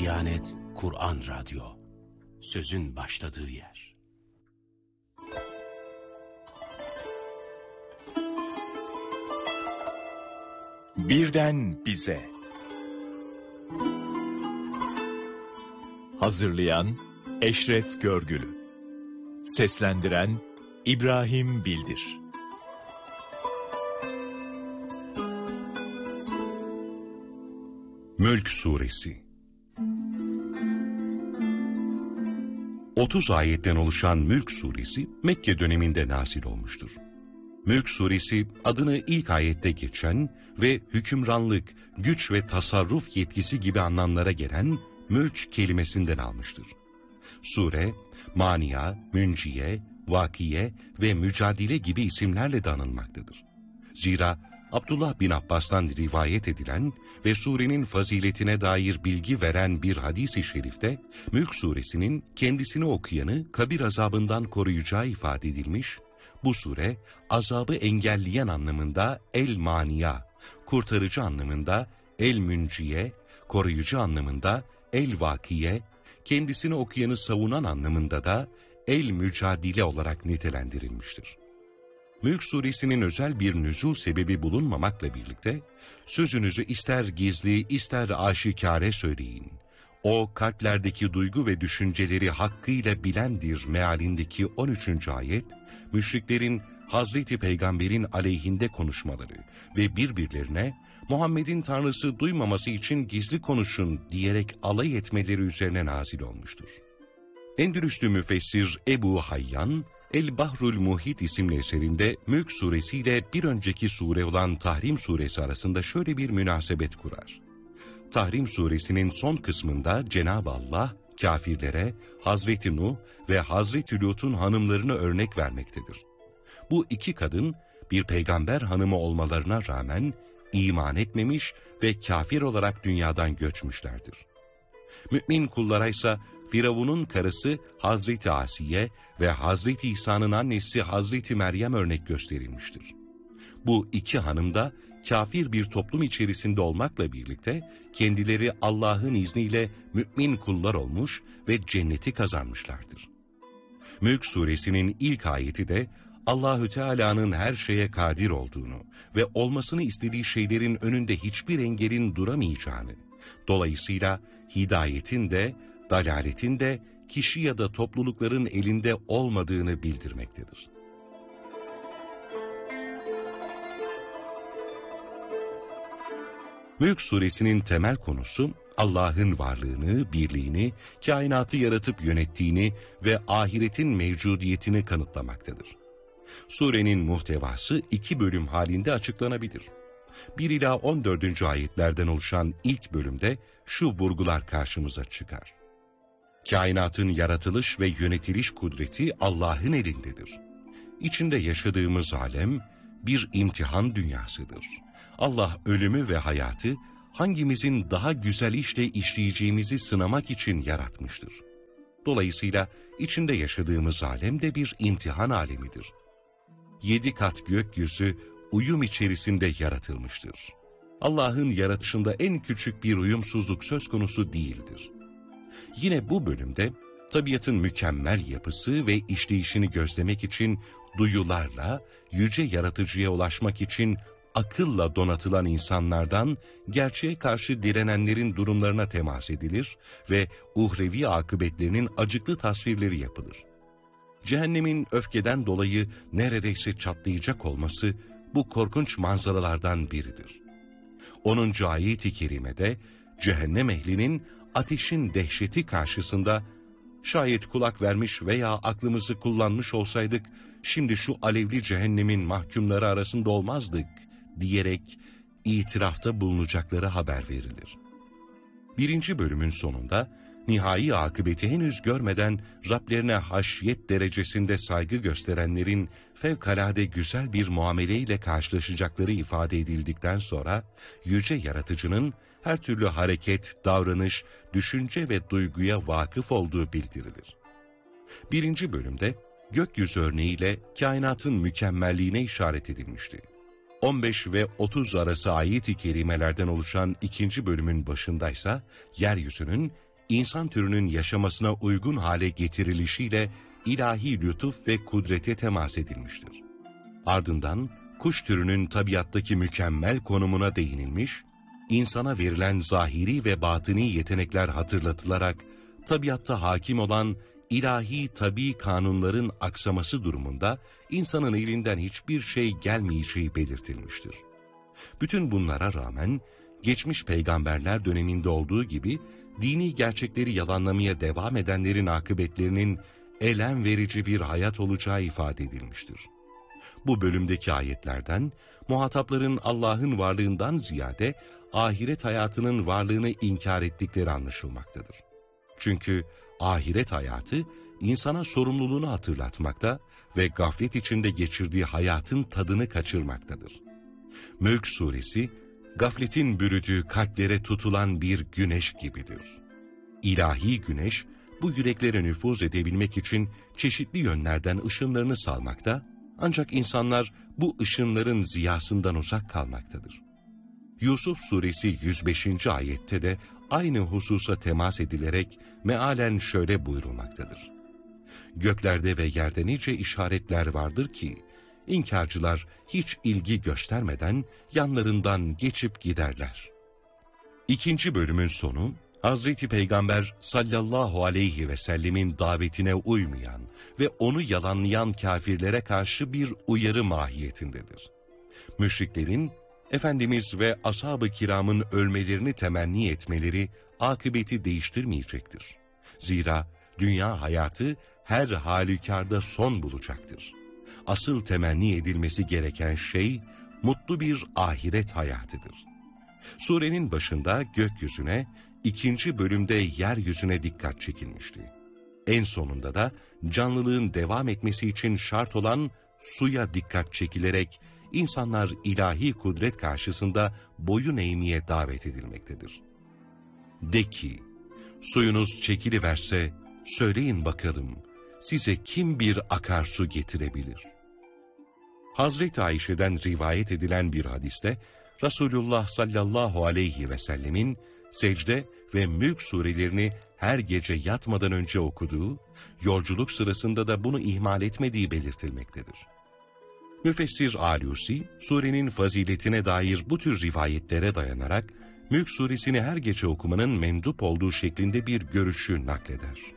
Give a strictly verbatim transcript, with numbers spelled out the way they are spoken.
Diyanet Kur'an Radyo, sözün başladığı yer. Birden bize. Hazırlayan Eşref Görgülü. Seslendiren İbrahim Bildir. Mülk Suresi otuz ayetten oluşan Mülk Suresi Mekke döneminde nazil olmuştur. Mülk Suresi adını ilk ayette geçen ve hükümranlık, güç ve tasarruf yetkisi gibi anlamlara gelen mülk kelimesinden almıştır. Sure, Mania, Münciye, Vakiye ve Mücadele gibi isimlerle de anılmaktadır. Zira Abdullah bin Abbas'tan rivayet edilen ve surenin faziletine dair bilgi veren bir hadis-i şerifte, Mülk Suresinin kendisini okuyanı kabir azabından koruyacağı ifade edilmiş, bu sure azabı engelleyen anlamında el-mania, kurtarıcı anlamında el-münciye, koruyucu anlamında el-vakiye, kendisini okuyanı savunan anlamında da el-mücadile olarak nitelendirilmiştir. Mülk Suresinin özel bir nüzul sebebi bulunmamakla birlikte, sözünüzü ister gizli ister aşikare söyleyin. O kalplerdeki duygu ve düşünceleri hakkıyla bilendir mealindeki on üçüncü ayet, müşriklerin Hazreti Peygamber'in aleyhinde konuşmaları ve birbirlerine Muhammed'in Tanrısı duymaması için gizli konuşun diyerek alay etmeleri üzerine nazil olmuştur. Endülüslü müfessir Ebu Hayyan, El-Bahrul Muhit isimli eserinde Mülk Suresi ile bir önceki sure olan Tahrim Suresi arasında şöyle bir münasebet kurar. Tahrim Suresinin son kısmında Cenab-ı Allah, kafirlere Hazreti Nuh ve Hazreti Lut'un hanımlarını örnek vermektedir. Bu iki kadın bir peygamber hanımı olmalarına rağmen iman etmemiş ve kafir olarak dünyadan göçmüşlerdir. Mümin kullara ise Firavun'un karısı Hazreti Asiye ve Hazreti İsa'nın annesi Hazreti Meryem örnek gösterilmiştir. Bu iki hanım da kafir bir toplum içerisinde olmakla birlikte kendileri Allah'ın izniyle mümin kullar olmuş ve cenneti kazanmışlardır. Mülk Suresinin ilk ayeti de Allahü Teala'nın her şeye kadir olduğunu ve olmasını istediği şeylerin önünde hiçbir engelin duramayacağını, dolayısıyla hidayetin de dalaletin de kişi ya da toplulukların elinde olmadığını bildirmektedir. Mülk Suresinin temel konusu Allah'ın varlığını, birliğini, kainatı yaratıp yönettiğini ve ahiretin mevcudiyetini kanıtlamaktadır. Surenin muhtevası iki bölüm halinde açıklanabilir. bir ila on dördüncü ayetlerden oluşan ilk bölümde şu vurgular karşımıza çıkar. Kainatın yaratılış ve yönetiliş kudreti Allah'ın elindedir. İçinde yaşadığımız alem bir imtihan dünyasıdır. Allah ölümü ve hayatı hangimizin daha güzel işle işleyeceğimizi sınamak için yaratmıştır. Dolayısıyla içinde yaşadığımız alem de bir imtihan alemidir. Yedi kat gökyüzü uyum içerisinde yaratılmıştır. Allah'ın yaratışında en küçük bir uyumsuzluk söz konusu değildir. Yine bu bölümde tabiatın mükemmel yapısı ve işleyişini gözlemek için duyularla, yüce yaratıcıya ulaşmak için akılla donatılan insanlardan gerçeğe karşı direnenlerin durumlarına temas edilir ve uhrevi akıbetlerinin acıklı tasvirleri yapılır. Cehennemin öfkeden dolayı neredeyse çatlayacak olması bu korkunç manzaralardan biridir. onuncu ayet-i kerimede cehennem ehlinin ateşin dehşeti karşısında şayet kulak vermiş veya aklımızı kullanmış olsaydık şimdi şu alevli cehennemin mahkumları arasında olmazdık diyerek itirafta bulunacakları haber verilir. Birinci bölümün sonunda nihai akıbeti henüz görmeden Rablerine haşyet derecesinde saygı gösterenlerin fevkalade güzel bir muameleyle karşılaşacakları ifade edildikten sonra yüce yaratıcının her türlü hareket, davranış, düşünce ve duyguya vakıf olduğu bildirilir. Birinci bölümde gökyüzü örneğiyle kainatın mükemmelliğine işaret edilmişti. on beş ve otuz arası ayet-i kerimelerden oluşan ikinci bölümün başındaysa yeryüzünün insan türünün yaşamasına uygun hale getirilişiyle ilahi lütuf ve kudrete temas edilmiştir. Ardından kuş türünün tabiattaki mükemmel konumuna değinilmiş, insana verilen zahiri ve batini yetenekler hatırlatılarak tabiatta hakim olan ilahi tabii kanunların aksaması durumunda insanın elinden hiçbir şey gelmeyeceği belirtilmiştir. Bütün bunlara rağmen geçmiş peygamberler döneminde olduğu gibi dini gerçekleri yalanlamaya devam edenlerin akıbetlerinin elem verici bir hayat olacağı ifade edilmiştir. Bu bölümdeki ayetlerden muhatapların Allah'ın varlığından ziyade ahiret hayatının varlığını inkar ettikleri anlaşılmaktadır. Çünkü ahiret hayatı insana sorumluluğunu hatırlatmakta ve gaflet içinde geçirdiği hayatın tadını kaçırmaktadır. Mülk suresi, gafletin bürüdüğü kalplere tutulan bir güneş gibidir. İlahi güneş, bu yüreklere nüfuz edebilmek için çeşitli yönlerden ışınlarını salmakta, ancak insanlar bu ışınların ziyasından uzak kalmaktadır. Yusuf suresi yüz beşinci ayette de aynı hususa temas edilerek mealen şöyle buyurulmaktadır. Göklerde ve yerde nice işaretler vardır ki, İnkarcılar hiç ilgi göstermeden yanlarından geçip giderler. İkinci bölümün sonu, Hazreti Peygamber sallallahu aleyhi ve sellemin davetine uymayan ve onu yalanlayan kafirlere karşı bir uyarı mahiyetindedir. Müşriklerin, Efendimiz ve ashab-ı kiramın ölmelerini temenni etmeleri akıbeti değiştirmeyecektir. Zira dünya hayatı her halükarda son bulacaktır. Asıl temenni edilmesi gereken şey mutlu bir ahiret hayatıdır. Surenin başında gökyüzüne, ikinci bölümde yeryüzüne dikkat çekilmişti. En sonunda da canlılığın devam etmesi için şart olan suya dikkat çekilerek insanlar ilahi kudret karşısında boyun eğmeye davet edilmektedir. De ki, suyunuz çekiliverse söyleyin bakalım, size kim bir akarsu getirebilir? Hazreti Ayşe'den rivayet edilen bir hadiste, Resulullah sallallahu aleyhi ve sellemin secde ve Mülk surelerini her gece yatmadan önce okuduğu, yolculuk sırasında da bunu ihmal etmediği belirtilmektedir. Müfessir Alusi, surenin faziletine dair bu tür rivayetlere dayanarak, Mülk suresini her gece okumanın mendup olduğu şeklinde bir görüşü nakleder.